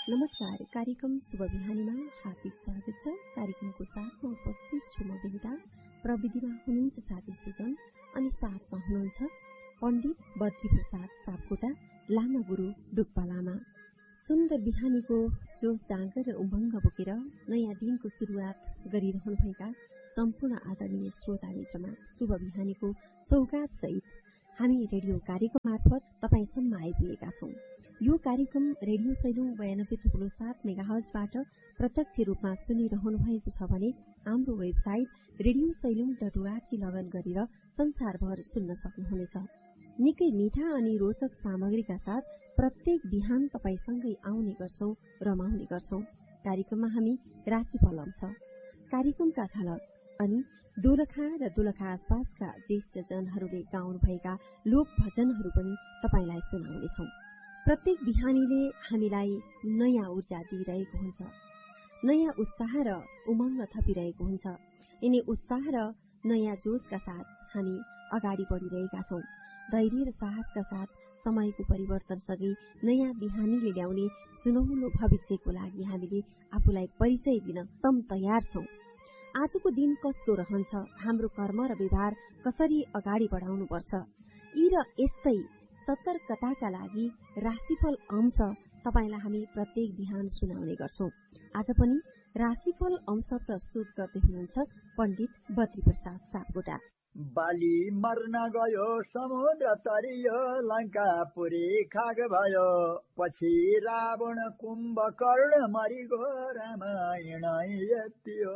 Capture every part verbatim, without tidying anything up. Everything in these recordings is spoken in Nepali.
नमस्कार, कार्यक्रम शुभ बिहानीमा हार्दिक स्वागत छ। कार्यक्रमको साथमा उपस्थित छु म विनिता, प्रविधिमा हुनुहुन्छ साथी सुजन अनि साथमा हुनुहुन्छ पण्डित बद्री प्रसाद सापकोटा, लामा गुरु डुक्पा लामा। सुन्दर बिहानीको जोस जाँगर र उमङ्ग बोकेर नयाँ दिनको सुरुवात गरिरहनुभएका सम्पूर्ण आदरणीय श्रोता मित्रमा शुभ बिहानीको सौगात सहित हामी रेडियो कार्यक्रम मार्फत तपाईसम्म आइपुगेका छौं। यो कार्यक्रम रेडियो सैलुङ बयानब्बे थुप्रो सात मेगाहर्जबाट प्रत्यक्ष रूपमा सुनिरहनु भएको छ भने हाम्रो website radio Sailung dot ORG login गरेर संसारभर सुन्न सक्नुहुनेछ। निकै मिठा अनि रोचक सामग्रीका साथ प्रत्येक बिहान तपाईसँगै आउने गर्छौं, रमाउने गर्छौं। कार्यक्रममा हामी राशिफल छ, कार्यक्रमका झलक अनि दोलखा र दोलखा आसपासका ज्येष्ठ जनहरूले गाउनुभएका लोक भजनहरू पनि तपाईलाई सुनाउनेछौं। प्रत्येक बिहानीले हामीलाई नयाँ ऊर्जा दिइरहेको हुन्छ, नयाँ उत्साह र उमङ्ग थपिरहेको हुन्छ। यिनी उत्साह र नयाँ जोशका साथ हामी अगाडि बढिरहेका छौं। धैर्य र साहसका साथ समयको परिवर्तनसँगै नयाँ बिहानीले ल्याउने सुनौलो भविष्यको लागि हामीले आफूलाई परिचय दिन तम तयार छौं। आजको दिन कस्तो रहन्छ, हाम्रो कर्म र व्यवहार कसरी अगाडि बढाउनुपर्छ, यी र यस्तै सतर्कताका लागि राशिफल अंश तपाईलाई हामी प्रत्येक बिहान सुनाउने गर्छौं। आज पनि राशिफल अंश प्रस्तुत गर्दै हुनुहुन्छ पण्डित बद्री प्रसाद सापकोटा। बाली मर्न गयो समुद्र तरियो, लङ्कापुरी खाग भयो, पछि रावण कुम्भकर्ण मरिगो, रामायण यति हो।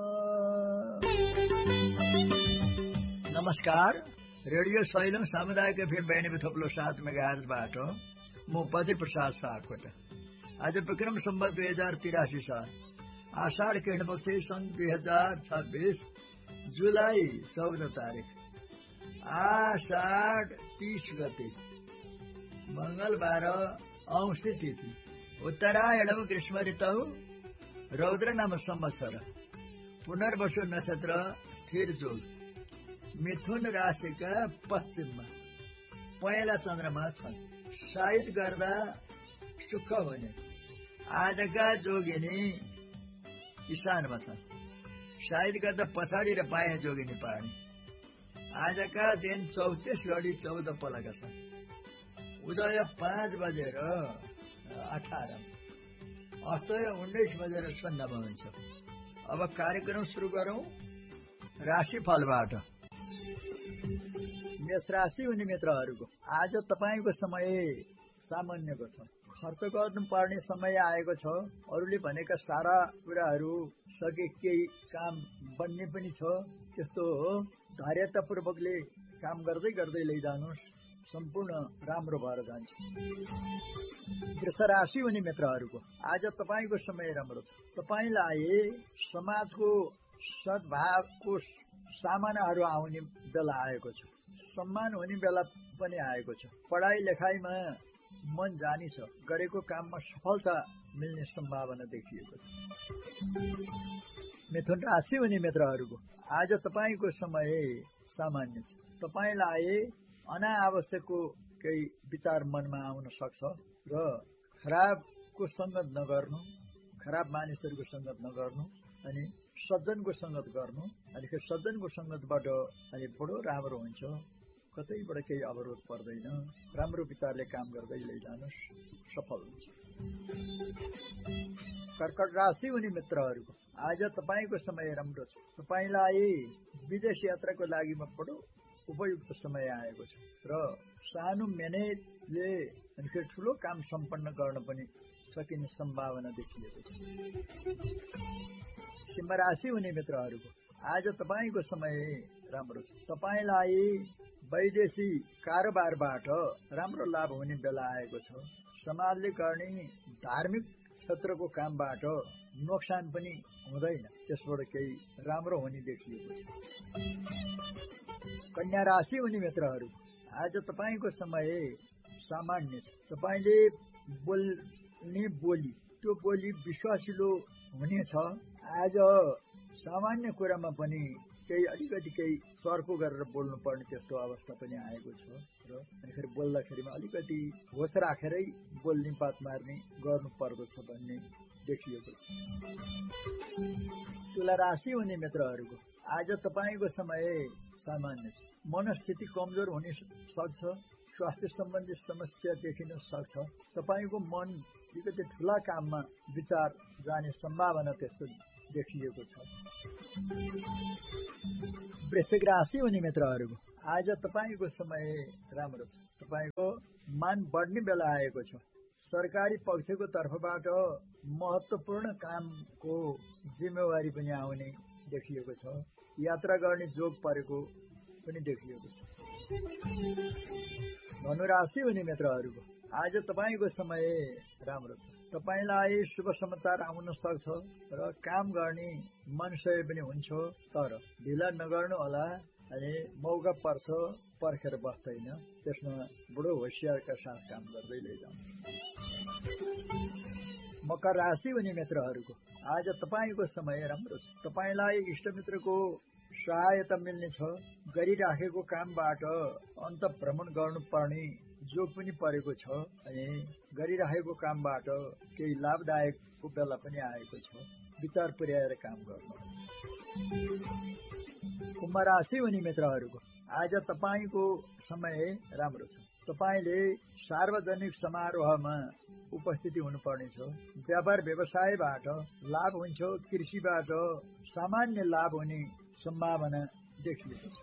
नमस्कार, रेडियो सैलुङ सामुदायिक एफएम बयानब्बे थप्लो सात मेगाहर्जबाट म बद्री प्रसाद सापकोटा। आज विक्रम सम्वत दुई हजार तिरासी साल आषाढ कृष्ण पक्ष सन् दुई हजार छब्बीस जुलाई चौध तारिक आषाढ तीस गते मंगलबार औंसी तिथि, उत्तरायण ग्रीष्म ऋतु, रौद्र नाम संवत्सर, पुनर्वसु नक्षत्र, स्थिर जोग, मिथुन राशिका पश्चिममा पहेँला चन्द्रमा छन्। साइत गर्दा सुख हुने। आजका जोगिनी इशानमा छन्, साइत गर्दा पछाडि र बायाँ जोगिनी पार्ने। आजका दिन चौतिस घडी चौध पलका छन्। उदय पाँच बजेर अठार, अस्तय उन्नाइस बजेर सन्नामा हुन्छ। अब कार्यक्रम सुरु गरौं राशिफलबाट। मेष राशि हुने मित्रहरूको आज तपाईँको समय सामान्यको छ। खर्च गर्नुपर्ने समय आएको छ। अरूले भनेका सारा कुराहरू सके केही काम बन्ने पनि छ। त्यस्तो हो, धैर्यतापूर्वकले काम गर्दै गर्दै लैजानुहोस्, सम्पूर्ण राम्रो भएर जान्छ। वृष राशि हुने मित्रहरूको आज तपाईँको समय राम्रो छ। तपाईँलाई समाजको सद्भावको सामनाहरू आउने बेला आएको छ। सम्मान हुने बेला पनि आएको छ। पढाइ लेखाइमा मन जानी छ। गरेको काममा सफलता मिल्ने सम्भावना देखिएको छ। मिथुन राशि हुने मित्रहरूको आज तपाईँको समय सामान्य छ। तपाईँलाई अनावश्यकको केही विचार मनमा आउन सक्छ र खराबको सङ्गत नगर्नु, खराब मानिसहरूको सङ्गत नगर्नु अनि सज्जनको सङ्गत गर्नु। अनि सज्जनको सङ्गतबाट अनि बडो राम्रो हुन्छ। कतैबाट केही अवरोध पर्दैन। राम्रो विचारले काम गर्दै लैजानुहोस्, सफल हुन्छ। कर्कट राशि हुने मित्रहरूको आज तपाईँको समय राम्रो छ। तपाईँलाई विदेश यात्राको लागि बडो उपयुक्त समय आएको छ र सानो मेहनतले अनि ठुलो काम सम्पन्न गर्न पनि सकिने सम्भावना देखिएको छ। सिंह राशि हुने मित्रहरूको आज तपाईँको समय राम्रो छ। तपाईँलाई वैदेशिक कारोबारबाट राम्रो लाभ हुने बेला आएको छ। समाजले गर्ने धार्मिक क्षेत्रको कामबाट नोक्सान पनि हुँदैन, त्यसबाट केही राम्रो हुने देखिएको छ। कन्या राशि हुने मित्रहरू आज तपाईँको समय सामान्य छ। तपाईँले बोल्ने बोली, त्यो बोली विश्वासिलो हुनेछ। आज सामान्य कुरामा पनि केही अलिकति केही सर्को गरेर बोल्नुपर्ने त्यस्तो अवस्था पनि आएको छ र अनि फेरि बोल्दाखेरिमा अलिकति होस राखेरै बोल्ने बात मार्ने गर्नु पर्दछ भन्ने देखिएको छ। तुला राशि हुने मित्रहरूको आज तपाईँको समय सामान्य छ। मनस्थिति कमजोर हुन सक्छ, स्वास्थ्य सम्बन्धी समस्या देखिन सक्छ, तपाईँको मन अलिकति ठुला काममा विचार जाने सम्भावना त्यस्तो देखिएको छ। वृश्चिक राशि हुने मित्रहरूको आज तपाईँको समय राम्रो छ। तपाईँको मान बढ्ने बेला आएको छ। सरकारी पक्षको तर्फबाट महत्त्वपूर्ण कामको जिम्मेवारी पनि आउने देखिएको छ। यात्रा गर्ने जोग परेको पनि देखिएको छ। धनु राशि हुने मित्रहरूको आज तपाईँको समय राम्रो छ। तपाईँलाई शुभ समाचार आउन सक्छ र काम गर्ने मनसय पनि हुन्छ, तर ढिला नगर्नु होला। अनि मौका पर्छ पर्खेर बस्दैन, त्यसमा बडो होसियारका साथ काम गर्दै लैजाउनु। मकर राशि हुने मित्रहरूको आज तपाईँको समय राम्रो छ। तपाईँलाई इष्टमित्रको सहायता मिल्नेछ। गरिराखेको कामबाट अन्त भ्रमण गर्नुपर्ने जोग पनि परेको छ अनि गरिराखेको कामबाट केही लाभदायकको बेला पनि आएको छ। विचार पुर्याएर काम गर्नु। कुम्भ राशि हुने मित्रहरूको आज तपाईँको समय राम्रो छ। तपाईँले सार्वजनिक समारोहमा उपस्थिति हुनुपर्नेछ। व्यापार व्यवसायबाट लाभ हुन्छ। कृषिबाट सामान्य लाभ हुने सम्भावना देखिएको छ।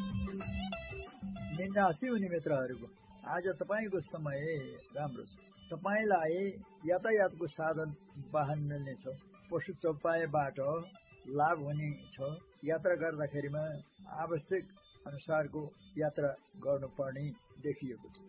मीन राशि हुने मित्रहरूको आज तपाईँको समय राम्रो छ। तपाईँलाई यातायातको साधन वाहन मिल्नेछ। पशु चौपायबाट लाभ हुनेछ। यात्रा गर्दाखेरिमा आवश्यक अनुसारको यात्रा गर्नुपर्ने देखिएको छ।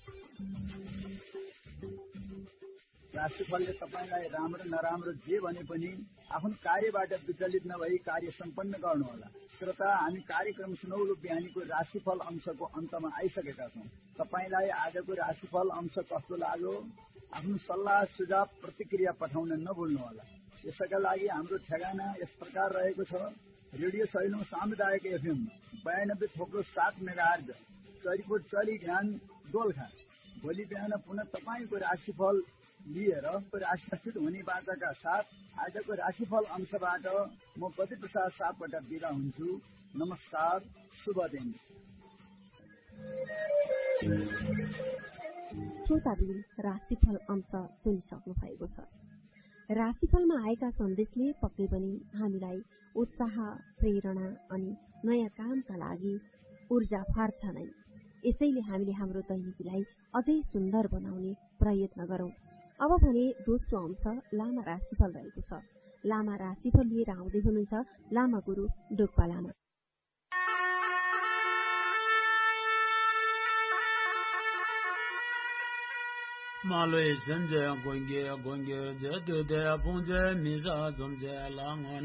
राशिफलले तपाईँलाई राम्रो नराम्रो जे भने पनि आफ्नो कार्यबाट विचलित नभई कार्य सम्पन्न गर्नुहोला। श्रोता, हामी कार्यक्रम सुनौलो बिहानीको राशिफल अंशको अन्तमा आइसकेका छौँ। तपाईँलाई आजको राशिफल अंश कस्तो लाग्यो? आफ्नो सल्लाह सुझाव प्रतिक्रिया पठाउन नभुल्नुहोला। यसका लागि हाम्रो ठेगाना यस प्रकार रहेको छ। रेडियो सैलौं सामुदायिक एफएम बयानब्बे थोप्लो सात मेगाहर्ज चरीकोट चरी ध्यान दोलखा। भोलि बिहान पुनः तपाईँको राशिफल लिएर राशिस्थित हुने बाचाका साथ आजको राशिफल अंशबाट म गति प्रसाद सापकोटा बिदा हुन्छु। नमस्कार, शुभ दिन। श्रोताबिन राशिफल अंश सुनिसक्नु भएको छ। राशिफलमा आएका सन्देशले पक्कै पनि हामीलाई उत्साह, प्रेरणा अनि नयाँ कामका लागि ऊर्जा फार्छ नै। यसैले हामीले हाम्रो दैनिकीलाई अझै सुन्दर बनाउने प्रयत्न गरौं। अब भने दोस्रो अंश लामा राशिफल रहेको छ। लामा राशिफल लिएर आउँदै हुनुहुन्छ लामा गुरु डोक्पा लामा। मालोय संजय गोंगे गोंगे जे दे दे पुंजे मिजा जमजे लांग